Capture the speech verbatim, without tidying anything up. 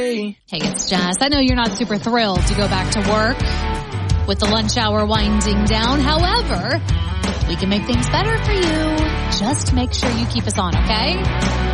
Hey, it's Jess. I know you're not super thrilled to go back to work with the lunch hour winding down. However, we can make things better for you. Just make sure you keep us on, okay?